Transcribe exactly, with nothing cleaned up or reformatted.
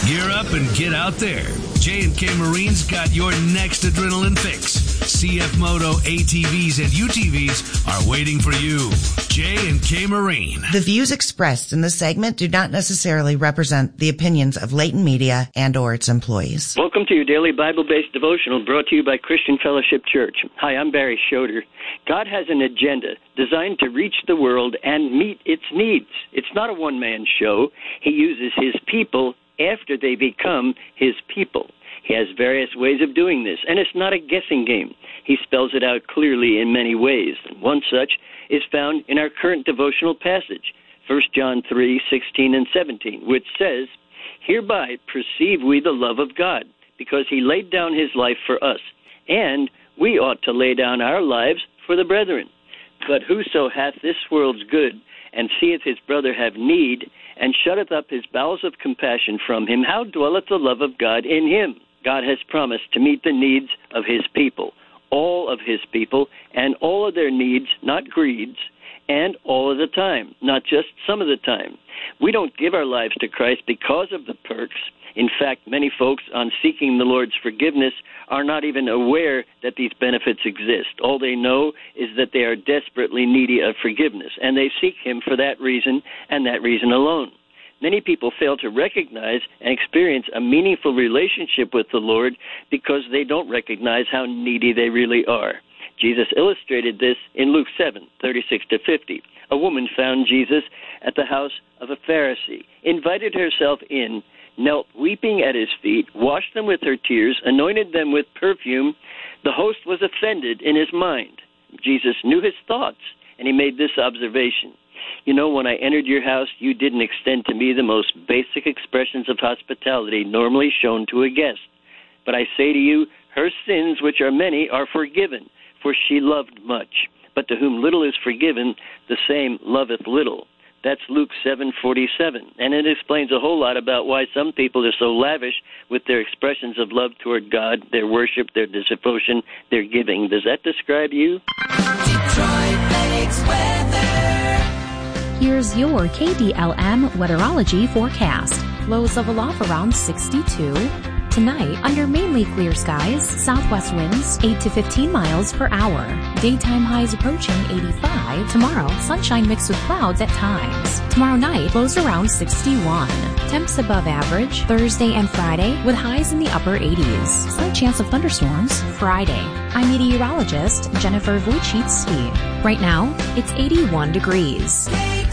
Gear up and get out there. J and K Marine's got your next adrenaline fix. C F Moto A T Vs and U T Vs are waiting for you. J and K Marine. The views expressed in this segment do not necessarily represent the opinions of Leighton Media and or its employees. Welcome to your daily Bible-based devotional brought to you by Christian Fellowship Church. Hi, I'm Barry Schroeder. God has an agenda designed to reach the world and meet its needs. It's not a one-man show. He uses his people after they become his people. He has various ways of doing this, and it's not a guessing game. He spells it out clearly in many ways. And one such is found in our current devotional passage, First John three, sixteen and seventeen, which says, "Hereby perceive we the love of God, because he laid down his life for us, and we ought to lay down our lives for the brethren. But whoso hath this world's good, and seeth his brother have need, and shutteth up his bowels of compassion from him, how dwelleth the love of God in him?" God has promised to meet the needs of his people, all of his people, and all of their needs, not greeds, and all of the time, not just some of the time. We don't give our lives to Christ because of the perks. In fact, many folks on seeking the Lord's forgiveness are not even aware that these benefits exist. All they know is that they are desperately needy of forgiveness, and they seek him for that reason and that reason alone. Many people fail to recognize and experience a meaningful relationship with the Lord because they don't recognize how needy they really are. Jesus illustrated this in Luke seven, thirty-six to fifty. A woman found Jesus at the house of a Pharisee, invited herself in, knelt weeping at his feet, washed them with her tears, anointed them with perfume. The host was offended in his mind. Jesus knew his thoughts, and he made this observation. "You know, when I entered your house, you didn't extend to me the most basic expressions of hospitality normally shown to a guest. But I say to you, her sins, which are many, are forgiven, for she loved much. But to whom little is forgiven, the same loveth little." That's Luke seven forty-seven, and it explains a whole lot about why some people are so lavish with their expressions of love toward God, their worship, their devotion, their giving. Does that describe you? Detroit Lakes weather. Here's your K D L M weatherology forecast. Lows level off around sixty-two. Tonight, under mainly clear skies, southwest winds eight to fifteen miles per hour. Daytime highs approaching eighty-five. Tomorrow, sunshine mixed with clouds at times. Tomorrow night, lows around sixty-one. Temps above average Thursday and Friday with highs in the upper eighties. Slight chance of thunderstorms Friday. I'm meteorologist Jennifer Wojcicki. Right now, it's eighty-one degrees.